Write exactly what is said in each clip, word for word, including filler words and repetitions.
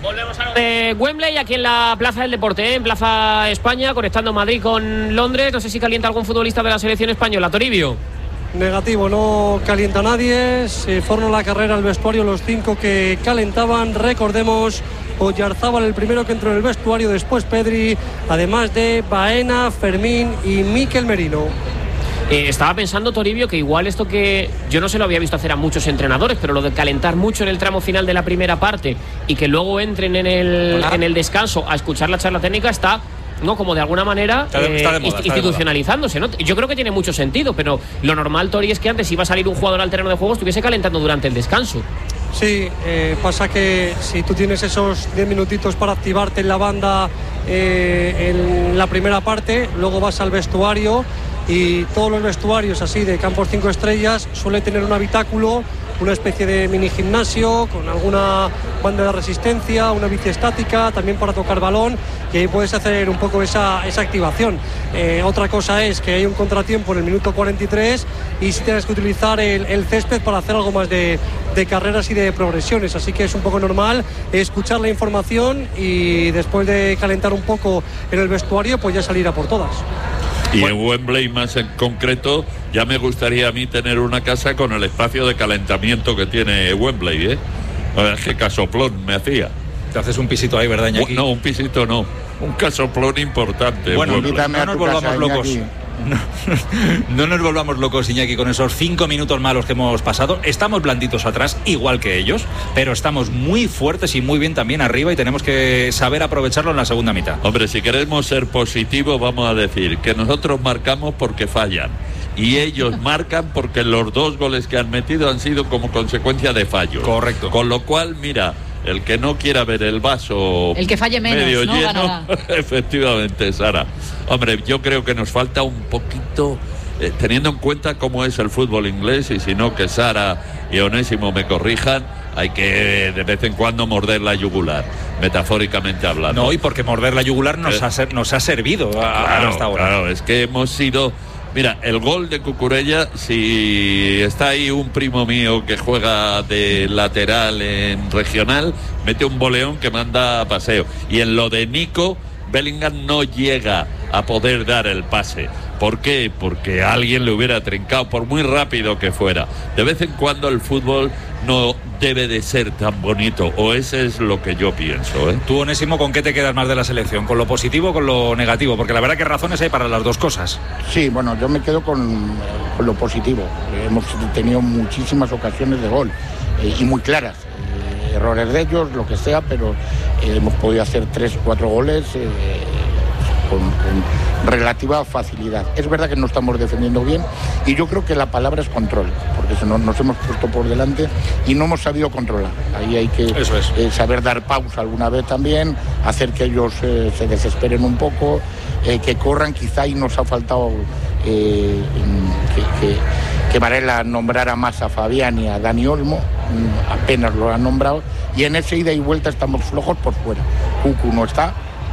Volvemos a lo de Wembley, aquí en la Plaza del Deporte, ¿eh? En Plaza España, conectando Madrid con Londres. No sé si calienta algún futbolista de la selección española. Toribio. Negativo, no calienta nadie. Se fueron a la carrera al vestuario los cinco que calentaban. Recordemos, Oyarzábal el primero que entró en el vestuario, después Pedri, además de Baena, Fermín y Mikel Merino. Eh, estaba pensando, Toribio, que igual esto que yo no se lo había visto hacer a muchos entrenadores, pero lo de calentar mucho en el tramo final de la primera parte y que luego entren en el, en el descanso a escuchar la charla técnica está, no, como de alguna manera está de, está de moda, eh, institucionalizándose, ¿no? Yo creo que tiene mucho sentido, pero lo normal, Tori, es que antes iba a salir un jugador al terreno de juego, estuviese calentando durante el descanso. Sí, eh, pasa que si tú tienes esos diez minutitos para activarte en la banda eh, en la primera parte, luego vas al vestuario y todos los vestuarios así de campos cinco estrellas suele tener un habitáculo, una especie de mini gimnasio con alguna banda de resistencia, una bici estática también para tocar balón, y ahí puedes hacer un poco esa, esa activación. Eh, otra cosa es que hay un contratiempo en el minuto cuarenta y tres y si tienes que utilizar el, el césped para hacer algo más de, de carreras y de progresiones, así que es un poco normal escuchar la información y después de calentar un poco en el vestuario pues ya salir a por todas. Y bueno, en Wembley más en concreto, ya me gustaría a mí tener una casa con el espacio de calentamiento que tiene Wembley, ¿eh? A ver, qué casoplón me hacía. Te haces un pisito ahí, ¿verdad, Iñaki? No, un pisito no, un casoplón importante. Bueno, no nos volvamos casa, locos. No, no nos volvamos locos, Iñaki, con esos cinco minutos malos que hemos pasado. Estamos blanditos atrás, igual que ellos, pero estamos muy fuertes y muy bien también arriba y tenemos que saber aprovecharlo en la segunda mitad. Hombre, si queremos ser positivos, vamos a decir que nosotros marcamos porque fallan y ellos marcan porque los dos goles que han metido han sido como consecuencia de fallos. Correcto. Con lo cual, mira, el que no quiera ver el vaso el que falle menos, medio ¿no? lleno, Ganará. Efectivamente, Sara. Hombre, yo creo que nos falta un poquito, eh, teniendo en cuenta cómo es el fútbol inglés, y si no que Sara y Onésimo me corrijan, hay que de vez en cuando morder la yugular, metafóricamente hablando. No, y porque morder la yugular nos, eh, ha, nos ha servido a, claro, hasta ahora. Claro, es que hemos sido... Mira, el gol de Cucurella, si está ahí un primo mío que juega de lateral en regional, mete un boleón que manda a paseo. Y en lo de Nico, Bellingham no llega a poder dar el pase. ¿Por qué? Porque alguien le hubiera trincado, por muy rápido que fuera. De vez en cuando el fútbol no debe de ser tan bonito, o ese es lo que yo pienso, ¿eh? Tú, Onésimo, ¿con qué te quedas más de la selección? ¿Con lo positivo o con lo negativo? Porque la verdad que razones hay para las dos cosas. Sí, bueno, yo me quedo con, con lo positivo. Hemos tenido muchísimas ocasiones de gol eh, y muy claras. Eh, errores de ellos, lo que sea, pero eh, hemos podido hacer tres, cuatro goles eh, con, con relativa facilidad. Es verdad que no estamos defendiendo bien y yo creo que la palabra es control, porque si no, nos hemos puesto por delante y no hemos sabido controlar. Ahí hay que Eso es. eh, saber dar pausa alguna vez también, hacer que ellos eh, se desesperen un poco, eh, que corran. Quizá y nos ha faltado eh, que, que, que Varela nombrara más a Fabián y a Dani Olmo, apenas lo han nombrado, y en ese ida y vuelta estamos flojos por fuera. Cucu no está.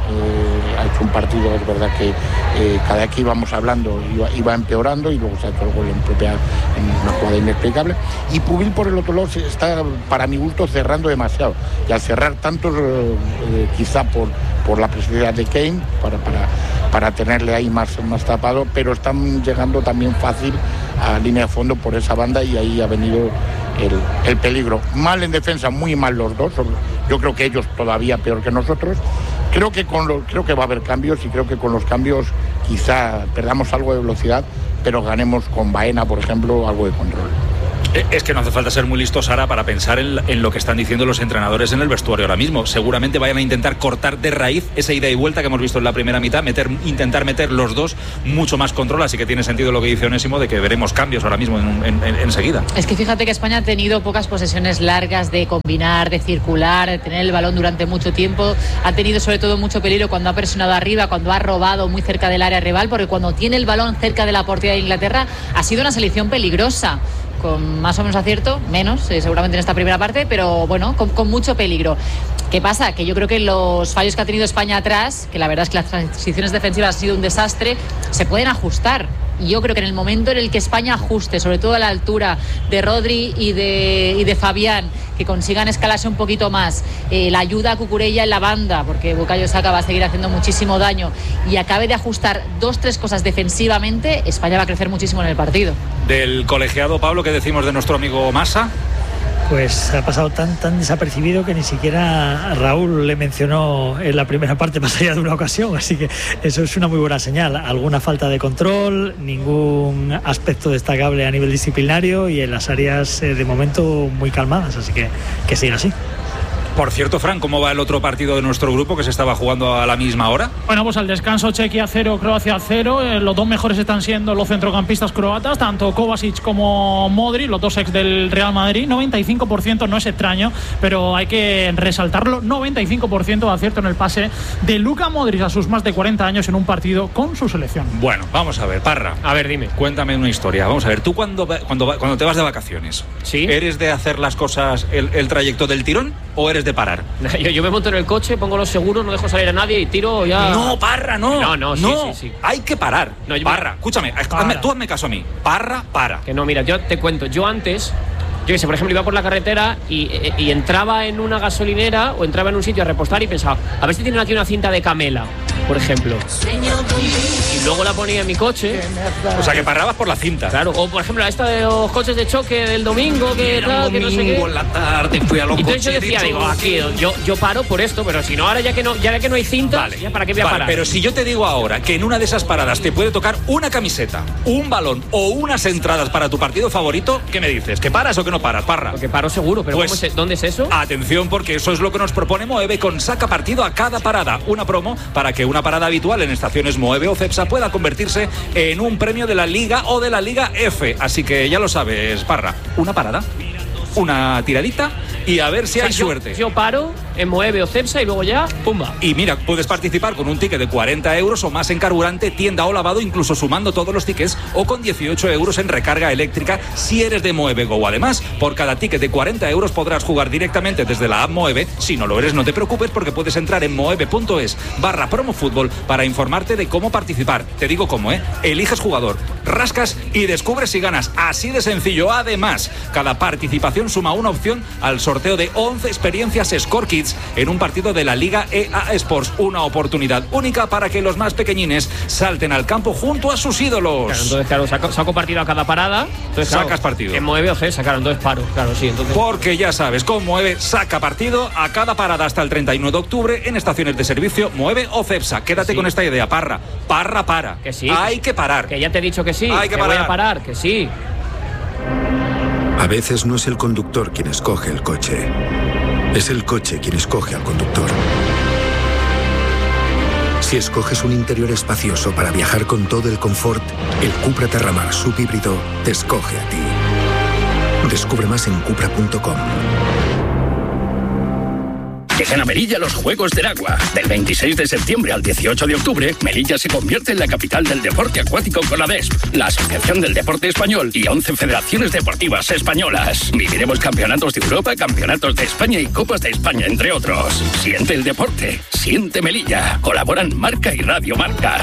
Eh, ha hecho un partido, es verdad que eh, cada vez que íbamos hablando iba, iba empeorando y luego se ha hecho el gol en propia, en una jugada inexplicable, y Pubil por el otro lado se está, para mi gusto, cerrando demasiado, y al cerrar tantos eh, quizá por, por la presencia de Kane para, para, para tenerle ahí más, más tapado, pero están llegando también fácil a línea de fondo por esa banda y ahí ha venido el, el peligro. Mal en defensa, muy mal los dos, yo creo que ellos todavía peor que nosotros. Creo que, con lo, creo que va a haber cambios y creo que con los cambios quizá perdamos algo de velocidad, pero ganemos con Baena, por ejemplo, algo de control. Es que no hace falta ser muy listo, Sara, para pensar en, en lo que están diciendo los entrenadores en el vestuario ahora mismo. Seguramente vayan a intentar cortar de raíz esa ida y vuelta que hemos visto en la primera mitad, meter, intentar meter los dos mucho más control, así que tiene sentido lo que dice Onésimo de que veremos cambios ahora mismo en, en, en, enseguida. Es que fíjate que España ha tenido pocas posesiones largas de combinar, de circular, de tener el balón durante mucho tiempo. Ha tenido sobre todo mucho peligro cuando ha presionado arriba, cuando ha robado muy cerca del área rival, porque cuando tiene el balón cerca de la portería de Inglaterra ha sido una selección peligrosa. Con más o menos acierto, menos eh, seguramente en esta primera parte, pero bueno, con, con mucho peligro. ¿Qué pasa? Que yo creo que los fallos que ha tenido España atrás, que la verdad es que las transiciones defensivas han sido un desastre, se pueden ajustar. Y yo creo que en el momento en el que España ajuste, sobre todo a la altura de Rodri y de, y de Fabián, que consigan escalarse un poquito más, eh, la ayuda a Cucurella en la banda, porque Bukayo Saka va a seguir haciendo muchísimo daño, y acabe de ajustar dos, tres cosas defensivamente, España va a crecer muchísimo en el partido. Del colegiado, Pablo, ¿qué decimos de nuestro amigo Massa? Pues ha pasado tan tan desapercibido que ni siquiera Raúl le mencionó en la primera parte más allá de una ocasión, así que eso es una muy buena señal. Alguna falta de control, ningún aspecto destacable a nivel disciplinario y en las áreas eh, de momento muy calmadas, así que que siga así. Por cierto, Fran, ¿cómo va el otro partido de nuestro grupo que se estaba jugando a la misma hora? Bueno, pues al descanso Chequia cero, Croacia cero. Eh, los dos mejores están siendo los centrocampistas croatas, tanto Kovacic como Modric, los dos ex del Real Madrid. noventa y cinco por ciento no es extraño, pero hay que resaltarlo. noventa y cinco por ciento de acierto en el pase de Luka Modric a sus más de cuarenta años en un partido con su selección. Bueno, vamos a ver, Parra. A ver, dime. Cuéntame una historia. Vamos a ver, tú cuando, cuando, cuando te vas de vacaciones, ¿sí? ¿Eres de hacer las cosas, el, el trayecto del tirón o eres de parar? Yo, yo me monto en el coche, pongo los seguros, no dejo salir a nadie y tiro ya. No, Parra, no. No, no, sí, no. sí, sí. Hay que parar. No, yo Parra, me... escúchame, hazme, tú hazme caso a mí. Parra, para. Que no, mira, yo te cuento, yo antes, yo que sé, por ejemplo, iba por la carretera y, y entraba en una gasolinera o entraba en un sitio a repostar y pensaba, a ver si tienen aquí una cinta de Camela, por ejemplo. Y, y luego la ponía en mi coche. O sea, que parabas por la cinta. Claro, o por ejemplo, esta de los coches de choque del domingo, que tal, que no sé qué. En la tarde fui a los y entonces yo decía, digo, aquí, yo, yo paro por esto, pero si no, ahora ya que no, ya que no hay cinta, vale, ya para qué voy a vale, parar. Pero si yo te digo ahora que en una de esas paradas te puede tocar una camiseta, un balón o unas entradas para tu partido favorito, ¿qué me dices? ¿Que paras o que no paras, Parra? Porque paro seguro, pero pues, ¿cómo es, ¿dónde es eso? Atención, porque eso es lo que nos propone Moeve con Saca Partido a cada parada. Una promo para que una parada habitual en estaciones Moeve o Cepsa pueda convertirse en un premio de la Liga o de la Liga F. Así que ya lo sabes, Parra. Una parada, una tiradita y a ver si o sea, hay yo, suerte. Yo paro en Moeve o Cepsa y luego ya, pumba. Y mira, puedes participar con un ticket de cuarenta euros o más en carburante, tienda o lavado, incluso sumando todos los tickets, o con dieciocho euros en recarga eléctrica si eres de Moeve Go. Además, por cada ticket de cuarenta euros podrás jugar directamente desde la app Moeve. Si no lo eres, no te preocupes, porque puedes entrar en moeve.es barra promofútbol para informarte de cómo participar. Te digo cómo, ¿eh? Eliges jugador, rascas y descubres si ganas. Así de sencillo. Además, cada participación suma una opción al sorteo de once experiencias Score Kids en un partido de la Liga E A Sports. Una oportunidad única para que los más pequeñines salten al campo junto a sus ídolos. Claro, entonces, claro, saco, saco partido a cada parada. Entonces, Sacas claro, partido. En Moeve o Cepsa, claro, entonces paro. Claro, sí, entonces... Porque ya sabes, con Moeve saca partido a cada parada hasta el treinta y uno de octubre en estaciones de servicio Moeve o Cepsa. Quédate sí. con esta idea, Parra. Parra, para. Que sí. Hay que parar. Que ya te he dicho que sí. Hay que, que parar. voy a parar, que sí. A veces no es el conductor quien escoge el coche. Es el coche quien escoge al conductor. Si escoges un interior espacioso para viajar con todo el confort, el Cupra Terramar subhíbrido te escoge a ti. Descubre más en cupra punto com. Llegan a Melilla los Juegos del Agua. Del veintiséis de septiembre al dieciocho de octubre, Melilla se convierte en la capital del deporte acuático con la ADESP, la Asociación del Deporte Español y once federaciones deportivas españolas. Viviremos campeonatos de Europa, campeonatos de España y Copas de España, entre otros. Siente el deporte, siente Melilla. Colaboran Marca y Radio Marca.